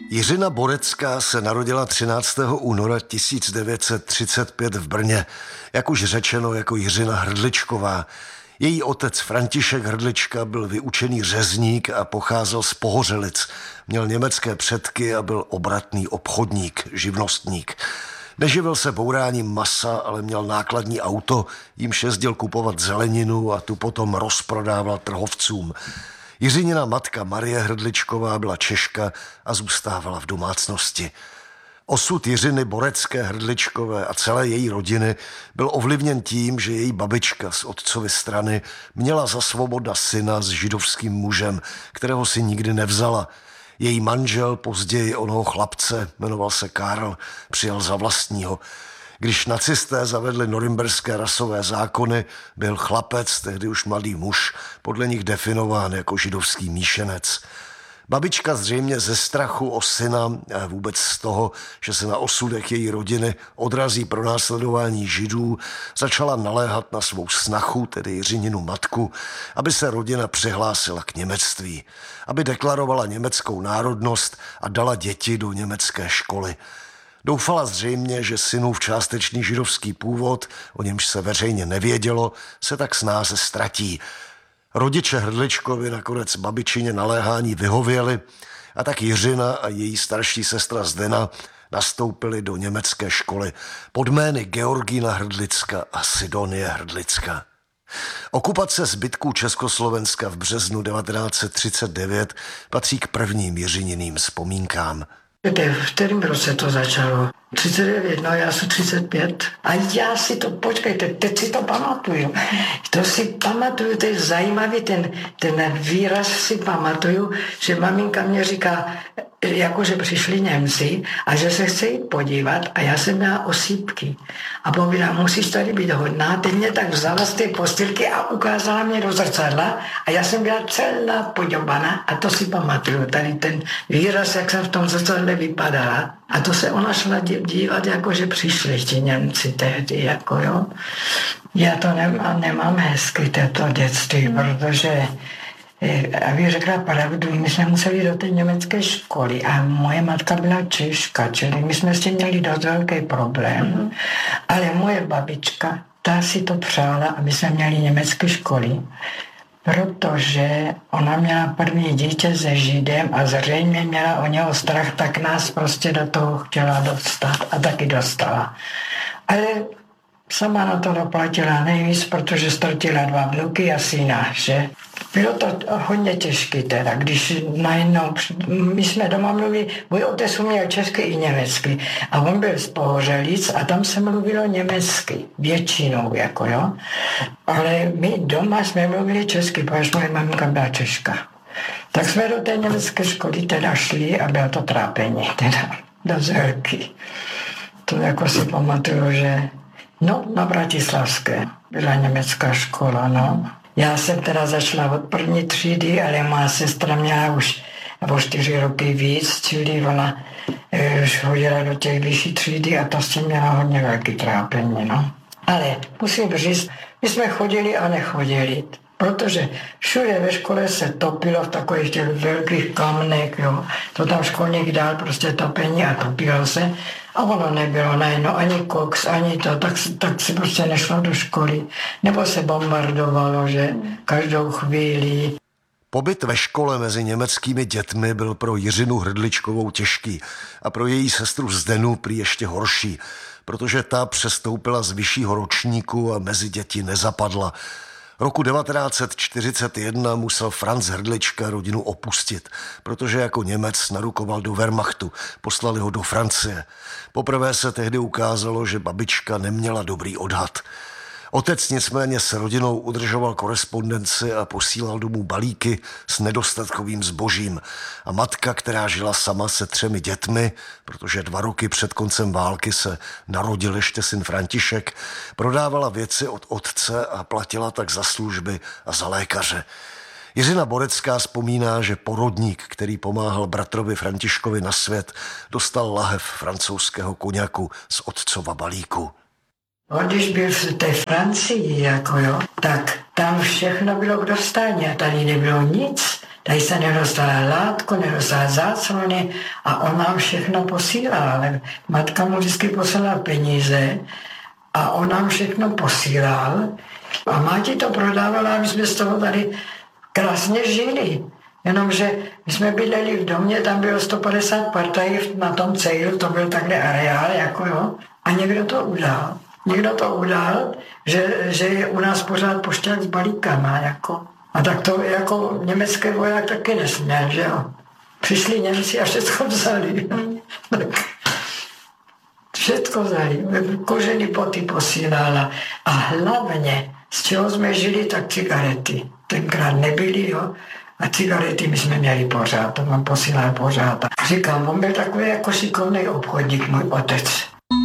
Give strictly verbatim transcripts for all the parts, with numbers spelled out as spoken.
Jiřina Borecká se narodila třináctého února tisíc devět set třicet pět v Brně, jak už řečeno jako Jiřina Hrdličková. Její otec František Hrdlička byl vyučený řezník a pocházel z Pohořelic. Měl německé předky a byl obratný obchodník, živnostník. Neživil se bouráním masa, ale měl nákladní auto, jímž jezdil kupovat zeleninu a tu potom rozprodával trhovcům. Jiřinina matka Marie Hrdličková byla Češka a zůstávala v domácnosti. Osud Jiřiny Borecké Hrdličkové a celé její rodiny byl ovlivněn tím, že její babička z otcovy strany měla za svoboda syna s židovským mužem, kterého si nikdy nevzala. Její manžel, později onoho chlapce, jmenoval se Karl, přijal za vlastního. Když nacisté zavedli norimberské rasové zákony, byl chlapec, tehdy už mladý muž, podle nich definován jako židovský míšenec. Babička zřejmě ze strachu o syna a vůbec z toho, že se na osudech její rodiny odrazí pronásledování židů, začala naléhat na svou snachu, tedy Jiřininu matku, aby se rodina přihlásila k němectví, aby deklarovala německou národnost a dala děti do německé školy. Doufala zřejmě, že synův částečný židovský původ, o němž se veřejně nevědělo, se tak snáze ztratí. Rodiče Hrdličkovi nakonec babičině naléhání vyhověli a tak Jiřina a její starší sestra Zdena nastoupili do německé školy pod jmény Georgína Hrdlicka a Sidonie Hrdlicka. Okupace zbytků Československa v březnu devatenáct set třicet devět patří k prvním Jiřininým vzpomínkám. V kterém roce to začalo? třicet devět, no já jsem třicet pět. A já si to, počkejte, teď si to pamatuju. To si pamatuju, to je zajímavý, ten, ten výraz si pamatuju, že maminka mě říká, jakože přišli Němci a že se chce jít podívat a já jsem měla osýpky. A povídala, musíš tady být hodná. Teď mě tak vzala z té postýlky a ukázala mě do zrcadla a já jsem byla celá podobana a to si pamatuju. Tady ten výraz, jak jsem v tom zrcadle vypadala. A to se ona šla dívat, jakože přišli ti Němci tehdy, jako jo. Já to nemám, nemám hezky, toto dětství, protože aby řekla pravdu, my jsme museli do té německé školy a moje matka byla Češka, čili my jsme s tím měli dost velký problém. Mm-hmm. Ale moje babička, ta si to přála, aby jsme měli německé školy, protože ona měla první dítě se Židem a zřejmě měla o něho strach, tak nás prostě do toho chtěla dostat a taky dostala. Ale sama na to doplatila nejvíc, protože ztratila dva vnuky a syna, že? Bylo to hodně těžké teda, když najednou, my jsme doma mluvili, můj otec uměl česky i německy a on byl z Pohořelic a tam se mluvilo německy, většinou, jako jo. Ale my doma jsme mluvili česky, protože moje maminka byla Češka. Tak jsme do té německé školy teda šli a bylo to trápení, teda dost velký. To jako si pamatuju, že no, na Bratislavské byla německá škola, no. Já jsem teda začala od první třídy, ale má sestra měla už o čtyři roky víc, čili ona už chodila do těch vyšší třídy a to s tím měla hodně velký trápení, no. Ale musím říct, my jsme chodili a nechodili, protože všude ve škole se topilo v takových těch velkých kamnech, jo. To tam školník dal prostě topení a topilo se. A ono nebylo najednou ani koks, ani to, tak, tak se prostě nešlo do školy. Nebo se bombardovalo, že každou chvíli. Pobyt ve škole mezi německými dětmi byl pro Jiřinu Hrdličkovou těžký a pro její sestru Zdenu prý ještě horší, protože ta přestoupila z vyššího ročníku a mezi děti nezapadla. Roku devatenáct set čtyřicet jedna musel Franz Hrdlička rodinu opustit, protože jako Němec narukoval do Wehrmachtu, poslali ho do Francie. Poprvé se tehdy ukázalo, že babička neměla dobrý odhad. Otec nicméně s rodinou udržoval korespondenci a posílal domů balíky s nedostatkovým zbožím. A matka, která žila sama se třemi dětmi, protože dva roky před koncem války se narodil ještě syn František, prodávala věci od otce a platila tak za služby a za lékaře. Jiřina Borecká vzpomíná, že porodník, který pomáhal bratrovi Františkovi na svět, dostal lahev francouzského koněku z otcova balíku. On když byl v té Francii, jako jo, tak tam všechno bylo k dostání a tady nebylo nic. Tady se nedostala látku, nedostala záclony a on nám všechno posílal. Ale matka mu vždycky posílala peníze a on nám všechno posílal. A máti to prodávala a my jsme z toho tady krásně žili. Jenomže my jsme bydleli v domě, tam bylo sto padesát partají na tom cejlu, to byl takhle areál, jako jo. A někdo to udal. Někdo to udal, že, že je u nás pořád pošťák s balíkama, jako. A tak to jako německý voják taky nesměl, že jo. Přišli Němci a všechno vzali. Tak všechno vzali. Kožený boty posílala. A hlavně, z čeho jsme žili, tak cigarety. Tenkrát nebyly, jo. A cigarety my jsme měli pořád, to mám posílal pořád. A říkám, on byl takový jako šikovný obchodník, můj otec.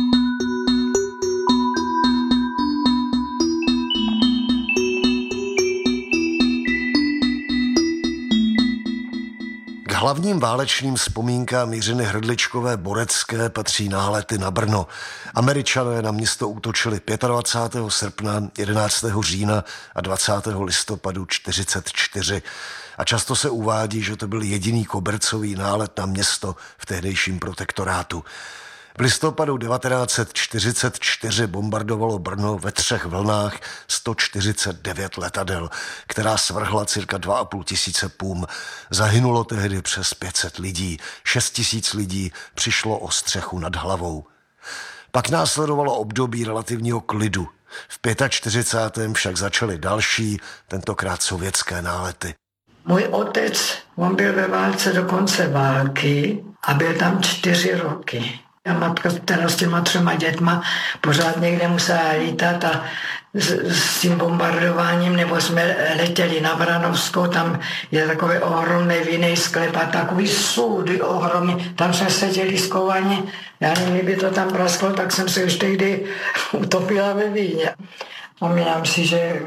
K hlavním válečným vzpomínkám Jiřiny Hrdličkové Borecké patří nálety na Brno. Američané na město útočili dvacátého pátého srpna, jedenáctého října a dvacátého listopadu čtyřicet čtyři. A často se uvádí, že to byl jediný kobercový nálet na město v tehdejším protektorátu. V listopadu devatenáct set čtyřicet čtyři bombardovalo Brno ve třech vlnách sto čtyřicet devět letadel, která svrhla cirka dva a půl tisíce pum. Zahynulo tehdy přes pět set lidí, šest tisíc lidí přišlo o střechu nad hlavou. Pak následovalo období relativního klidu. V čtyřicátém pátém však začaly další, tentokrát sovětské nálety. Můj otec, on byl ve válce do konce války a byl tam čtyři roky. A matka teda s těma třema dětma pořád někde musela lítat a s, s tím bombardováním, nebo jsme letěli na Vranovskou, tam je takový ohromný vinný sklep a takový soudy ohromný, tam jsme seděli skovaní, já nevím, kdyby to tam prasklo, tak jsem se už tehdy utopila ve víně. Vzpomínám si, že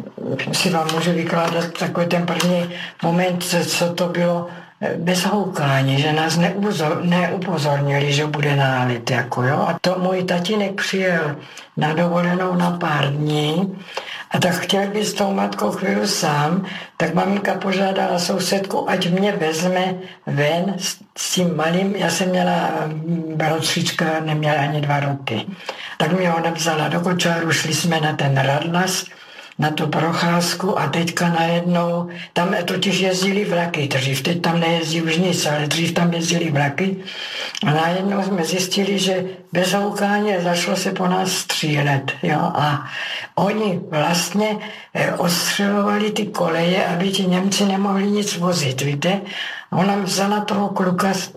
si vám můžu vykládat takový ten první moment, co to bylo bez houkání, že nás neupozor, neupozornili, že bude nálet, jako jo. A to můj tatínek přijel na dovolenou na pár dní a tak chtěl být s tou matkou chvíli sám, tak maminka požádala sousedku, ať mě vezme ven s, s tím malým, já jsem měla bratříčka, neměla ani dva roky. Tak mě ona vzala do kočáru, šli jsme na ten Radlas, na tu procházku a teďka najednou, tam totiž jezdili vlaky dřív, teď tam nejezdí už nic, ale dřív tam jezdili vlaky a najednou jsme zjistili, že bez houkání začalo se po nás střílet, jo, a oni vlastně odstřelovali ty koleje, aby ti Němci nemohli nic vozit, víte. Ona vzala toho kluka z,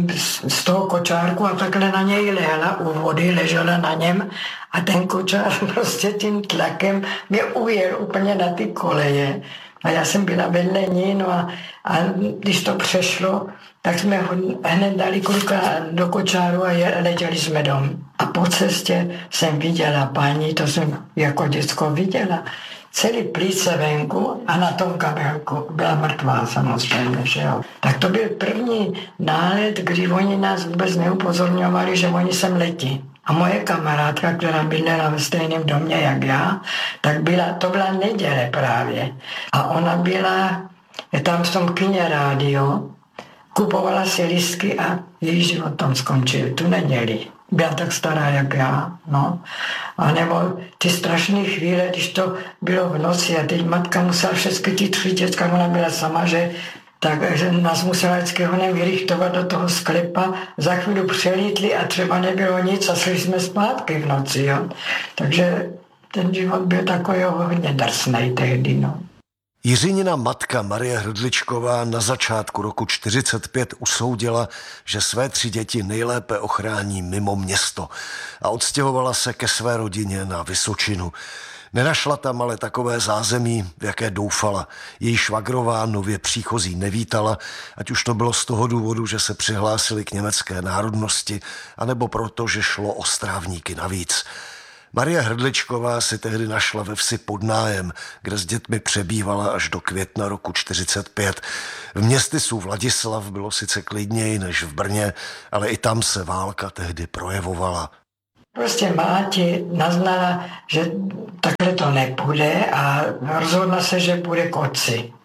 z toho kočárku a takhle na něj lehla u vody, ležela na něm a ten kočár prostě tím tlakem mě ujel úplně na ty koleje. A já jsem byla vedle ní, no a, a když to přešlo, tak jsme ho hned dali kluka do kočáru a je, letěli jsme dom. A po cestě jsem viděla paní, to jsem jako děcko viděla, celý plíce venku a na tom kabelku byla mrtvá samozřejmě, že jo. Tak to byl první nálet, kdy oni nás vůbec neupozorňovali, že oni sem letí. A moje kamarádka, která bydlela ve stejném domě jak já, tak byla, to byla neděle právě. A ona byla tam v tom kině rádio, kupovala si lístky a její život tam skončil tu neděli. Byla tak stará jak já, no. A nebo ty strašné chvíle, když to bylo v noci a teď matka musela všechny ty tři děcka, ona byla sama, že takže nás musela vždycky honem vyrichtovat do toho sklepa, za chvíli přelítli a třeba nebylo nic a šli jsme zpátky v noci, jo. Takže ten život byl takový hodně drsnej tehdy, no. Jiřinina matka Marie Hrdličková na začátku roku čtyřicet pět usoudila, že své tři děti nejlépe ochrání mimo město a odstěhovala se ke své rodině na Vysočinu. Nenašla tam ale takové zázemí, v jaké doufala. Její švagrová nově příchozí nevítala, ať už to bylo z toho důvodu, že se přihlásili k německé národnosti, anebo proto, že šlo o strávníky navíc. Marie Hrdličková si tehdy našla ve vsi podnájem, kde s dětmi přebývala až do května roku čtyřicet pět. V městysu Vladislav bylo sice klidněji než v Brně, ale i tam se válka tehdy projevovala. Prostě máti naznala, že takhle to nepůjde a rozhodla se, že bude k otci.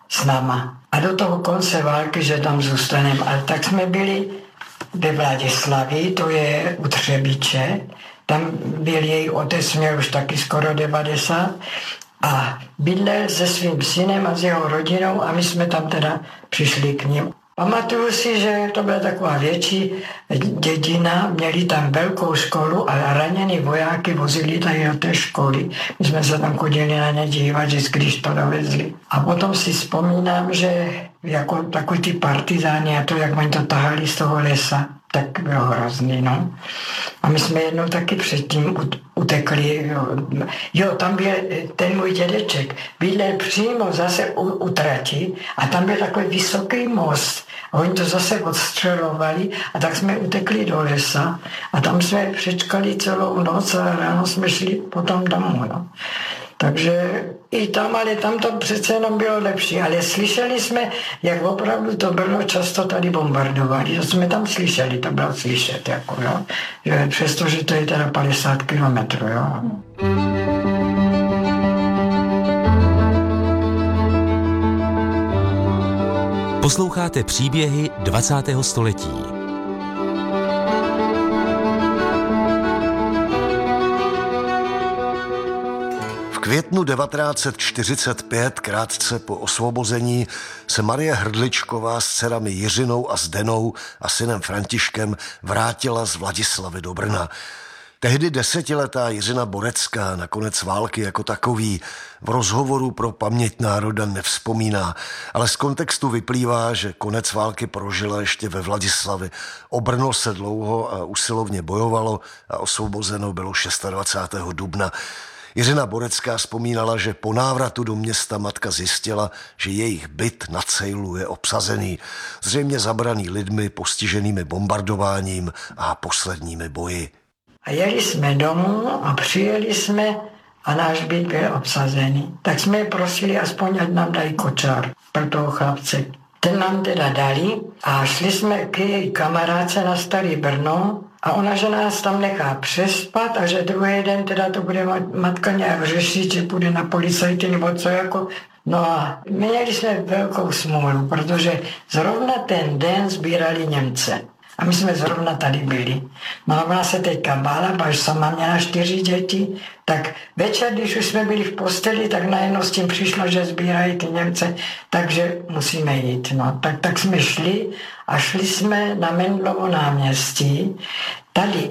s náma. A do toho konce války, že tam zůstaneme. Ale tak jsme byli ve Vladislavii, to je u Třebíče. Tam byl její otec, měl už taky skoro devadesát. A bydlel se svým synem a s jeho rodinou a my jsme tam teda přišli k ním. Pamatuju si, že to byla taková větší dědina, měli tam velkou školu a ranění vojáky vozili tady do té školy. My jsme se tam chodili na ně dívat, když to dovezli. A potom si vzpomínám, že jako takový ty partizáni a to, jak oni to tahali z toho lesa, tak bylo hrozný, no. A my jsme jednou taky předtím utekli. Jo, jo tam byl ten můj dědeček, bydlel přímo zase u, u trati a tam byl takový vysoký most. A oni to zase odstřelovali a tak jsme utekli do lesa a tam jsme přečkali celou noc a ráno jsme šli potom domů, no. Takže i tam, ale tam to přece jenom bylo lepší. Ale slyšeli jsme, jak opravdu to Brno často tady bombardovali. To jsme tam slyšeli, to bylo slyšet, jako, jo. Že přestože to je teda padesát kilometrů, jo. Posloucháte příběhy dvacátého století. V květnu devatenáct set čtyřicet pět, krátce po osvobození, se Marie Hrdličková s dcerami Jiřinou a Zdenou a synem Františkem vrátila z Vladislavy do Brna. Tehdy desetiletá Jiřina Borecká na konec války jako takový v rozhovoru pro Paměť národa nevzpomíná, ale z kontextu vyplývá, že konec války prožila ještě ve Vladislavě. O Brno se dlouho a usilovně bojovalo a osvobozeno bylo dvacátého šestého dubna. Jiřina Borecká vzpomínala, že po návratu do města matka zjistila, že jejich byt na Cejlu je obsazený, zřejmě zabraný lidmi postiženými bombardováním a posledními boji. A jeli jsme domů a přijeli jsme a náš byt byl obsazený. Tak jsme je prosili aspoň, ať nám dají kočár pro toho chlapce. Ten nám teda dali a šli jsme k její kamarádce na Starý Brno a ona, že nás tam nechá přespat a že druhý den teda to bude matka nějak řešit, že půjde na policajty nebo co jako. No a měli jsme velkou smůlu, protože zrovna ten den sbírali Němce. A my jsme zrovna tady byli. No a ona se teďka bála, protože sama měla čtyři děti, tak večer, když už jsme byli v posteli, tak najednou s tím přišlo, že sbírají ty Němce, takže musíme jít. No, tak, tak jsme šli a šli jsme na Mendlovo náměstí. Tady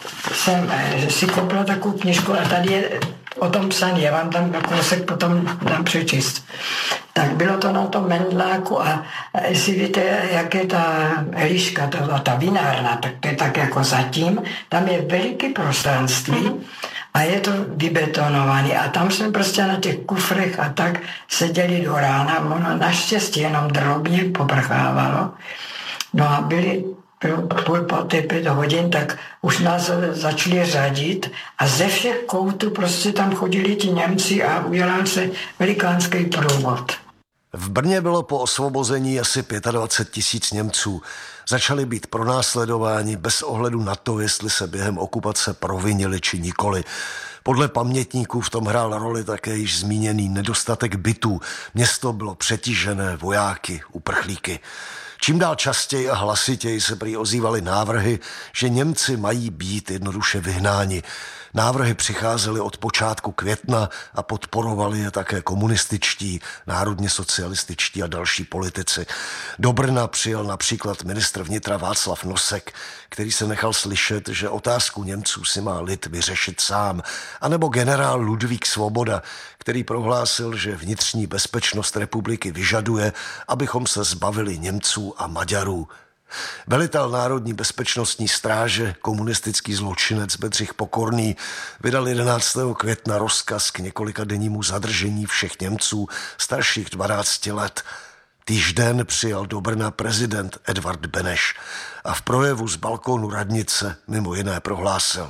jsem si koupila takovou knižku a tady je o tom psaný, já vám tam kousek potom dám přečíst. Tak bylo to na tom Mendláku a jestli víte, jak je ta Eliška, ta, ta vinárna, tak to je tak jako zatím, tam je veliké prostranství a je to vybetonované a tam jsme prostě na těch kufrech a tak seděli do rána, ono naštěstí jenom drobně poprchávalo. No a byli půl páté, pět hodin, tak už nás začali řadit a ze všech koutů prostě tam chodili ti Němci a udělal se velikánský průvod. V Brně bylo po osvobození asi dvacet pět tisíc Němců. Začali být pronásledováni bez ohledu na to, jestli se během okupace provinili či nikoli. Podle pamětníků v tom hrál roli také již zmíněný nedostatek bytů. Město bylo přetížené vojáky, uprchlíky. Čím dál častěji a hlasitěji se prý ozývaly návrhy, že Němci mají být jednoduše vyhnáni. Návrhy přicházely od počátku května a podporovali je také komunističtí, národně socialističtí a další politici. Do Brna přijel například ministr vnitra Václav Nosek, který se nechal slyšet, že otázku Němců si má lid vyřešit sám, anebo generál Ludvík Svoboda, který prohlásil, že vnitřní bezpečnost republiky vyžaduje, abychom se zbavili Němců a Maďarů. Velitel Národní bezpečnostní stráže, komunistický zločinec Bedřich Pokorný, vydal jedenáctého května rozkaz k několika dennímu zadržení všech Němců starších dvanácti let. Týž den přijal do Brna prezident Edvard Beneš a v projevu z balkónu radnice mimo jiné prohlásil: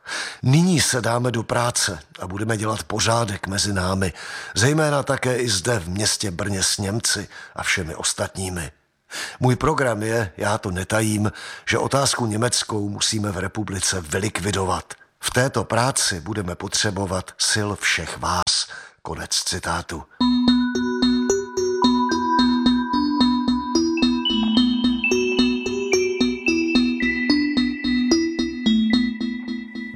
nyní se dáme do práce a budeme dělat pořádek mezi námi, zejména také i zde v městě Brně s Němci a všemi ostatními. Můj program je, já to netajím, že otázku německou musíme v republice vylikvidovat. V této práci budeme potřebovat sil všech vás. Konec citátu.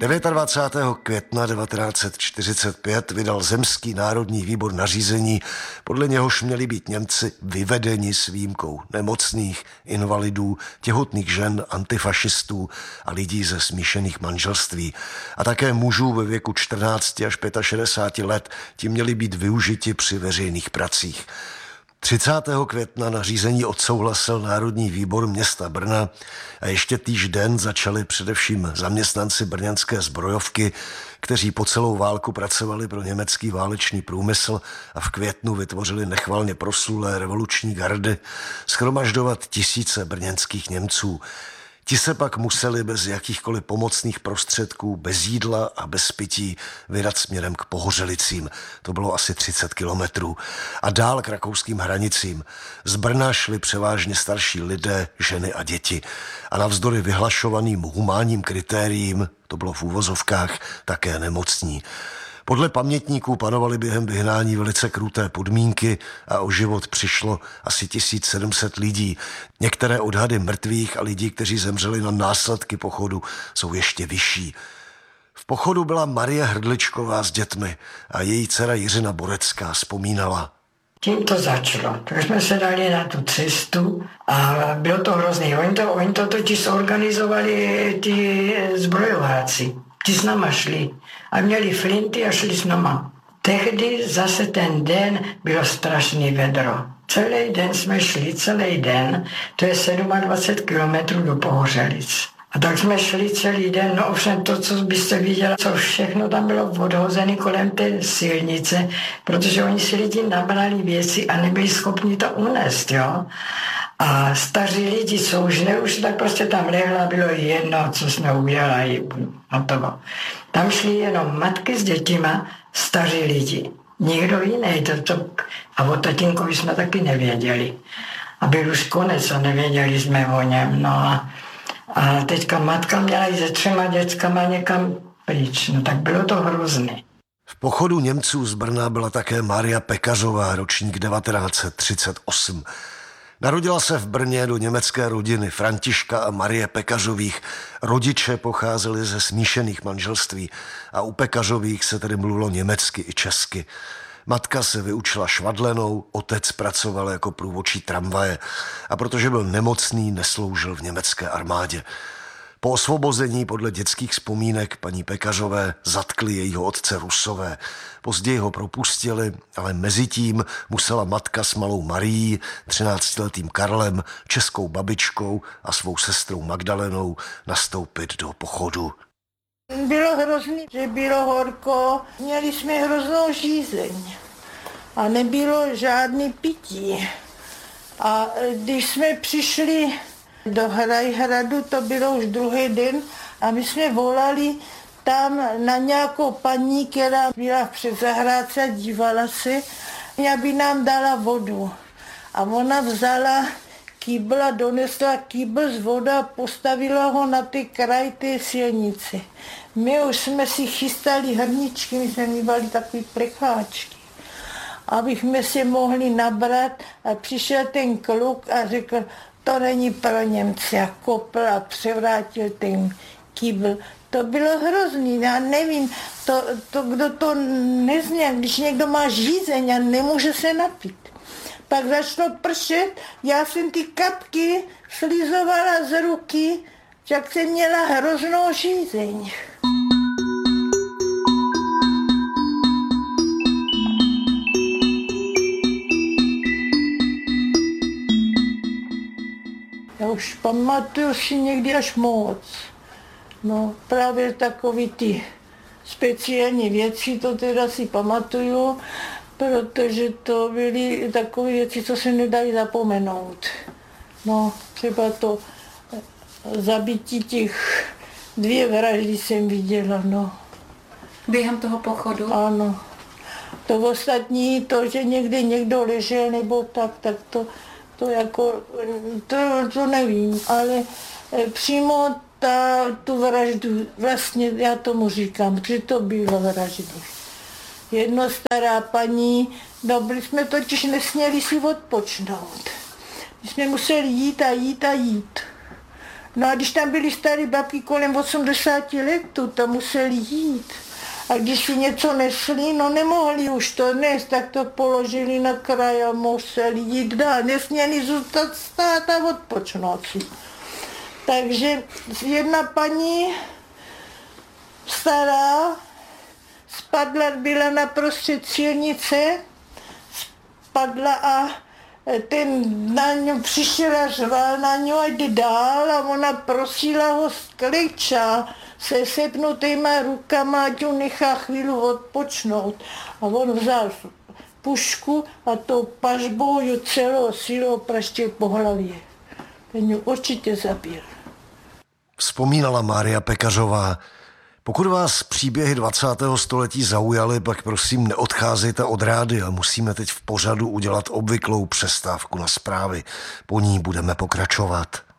dvacátého devátého května devatenáct set čtyřicet pět vydal Zemský národní výbor nařízení, podle něhož měli být Němci vyvedeni s výjimkou nemocných, invalidů, těhotných žen, antifašistů a lidí ze smíšených manželství. A také mužů ve věku čtrnácti až šedesáti pěti let ti měli být využiti při veřejných pracích. třicátého května nařízení odsouhlasil Národní výbor města Brna a ještě týž den začali především zaměstnanci brněnské zbrojovky, kteří po celou válku pracovali pro německý válečný průmysl a v květnu vytvořili nechvalně proslulé revoluční gardy, shromažďovat tisíce brněnských Němců. Ti se pak museli bez jakýchkoliv pomocných prostředků, bez jídla a bez pití vydat směrem k Pohořelicím. To bylo asi třicet kilometrů. A dál k rakouským hranicím. Z Brna šli převážně starší lidé, ženy a děti. A navzdory vyhlašovaným humánním kritériím, to bylo v úvozovkách, také nemocní. Podle pamětníků panovaly během vyhnání velice kruté podmínky a o život přišlo asi tisíc sedm set lidí. Některé odhady mrtvých a lidí, kteří zemřeli na následky pochodu, jsou ještě vyšší. V pochodu byla Marie Hrdličková s dětmi a její dcera Jiřina Borecká vzpomínala. Tím to začalo. Tak jsme se dali na tu cestu a bylo to hrozný. Oni to, oni to totiž zorganizovali ti zbrojováci. Ti s náma šli a měli flinty a šli s náma. Tehdy zase ten den bylo strašný vedro. Celý den jsme šli, celý den, to je dvacet sedm kilometrů do Pohořelic. A tak jsme šli celý den, no ovšem to, co byste viděla, co všechno tam bylo odhozené kolem té silnice, protože oni si lidi nabrali věci a nebyli schopni to unést, jo. A staří lidi, co už neušli, tak prostě tam lehla, bylo jedno, co jsme udělali, hotovo. Tam šli jenom matky s dětima, staří lidi. Nikdo jiný. To, to, a o tatínkovi jsme taky nevěděli. A byl už konec a nevěděli jsme o něm. No a, a teďka matka měla i se třema dětskama někam pryč. No tak bylo to hrozné. V pochodu Němců z Brna byla také Maria Pekařová, ročník devatenáct set třicet osm. Narodila se v Brně do německé rodiny Františka a Marie Pekařových. Rodiče pocházeli ze smíšených manželství a u Pekařových se tedy mluvilo německy i česky. Matka se vyučila švadlenou, otec pracoval jako průvodčí tramvaje a protože byl nemocný, nesloužil v německé armádě. Po osvobození podle dětských vzpomínek paní Pekařové zatkli jejího otce Rusové. Později ho propustili, ale mezitím musela matka s malou Marií, třináctiletým Karlem, českou babičkou a svou sestrou Magdalenou nastoupit do pochodu. Bylo hrozný, že bylo horko, měli jsme hroznou žízeň a nebylo žádný pití. A když jsme přišli do Hrajhradu, to bylo už druhý den a my jsme volali tam na nějakou paní, která byla před zahrádce a dívala se, aby nám dala vodu. A ona vzala kýbl a donesla kýbl z voda a postavila ho na ty kraj té silnice. My už jsme si chystali hrničky, my jsme mývali takové plecháčky, abychom si mohli nabrat a přišel ten kluk a řekl, to není pro Němce, a kopl a převrátil ten kýbl. To bylo hrozný, já nevím, to, to, kdo to nezná, když někdo má žízeň a nemůže se napít. Pak začalo pršet, já jsem ty kapky slizovala z ruky, jak jsem měla hroznou žízeň. Já už pamatuju si někdy až moc. No právě takový ty speciální věci, to teda si pamatuju, protože to byly takové věci, co se nedají zapomenout. No třeba to zabití těch dvě vraždy jsem viděla, no. Během toho pochodu? Ano. To ostatní, to, že někde někdo ležel nebo tak, tak to, to jako, to, to nevím, ale přímo ta, tu vraždu, vlastně já tomu říkám, že to bylo vraždy. Jedno stará paní, no byli jsme totiž nesměli si odpočnout. My jsme museli jít a jít a jít. No a když tam byly staré babky kolem osmdesáti let, tam museli jít. A když si něco nesli, no nemohli už to nést, tak to položili na kraj a museli jít dál. Nesměli zůstat stát a odpočnout si. Takže jedna paní stará spadla, byla na prostřed silnice, spadla a ten na ňu přišel a řval na ňu a jde dál a ona prosila ho skleča se sepnutýma rukama, ať ju nechá chvíli odpočnout. A on vzal pušku a tou pažbou ju celou silou praštil po hlavě. Ten ju určitě zabil. Vzpomínala Mária Pekařová. Pokud vás příběhy dvacátého století zaujaly, pak prosím neodcházejte od rádia. Musíme teď v pořadu udělat obvyklou přestávku na zprávy. Po ní budeme pokračovat.